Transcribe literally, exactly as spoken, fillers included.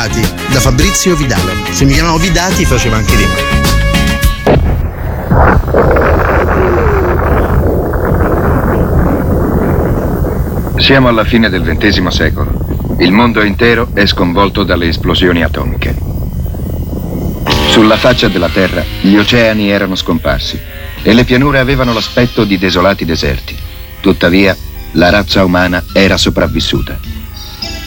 Vidati, da Fabrizio Vidale. Se mi chiamavo Vidati faceva anche rima. Siamo alla fine del ventesimo secolo. Il mondo intero è sconvolto dalle esplosioni atomiche. Sulla faccia della Terra gli oceani erano scomparsi e le pianure avevano l'aspetto di desolati deserti. Tuttavia, la razza umana era sopravvissuta.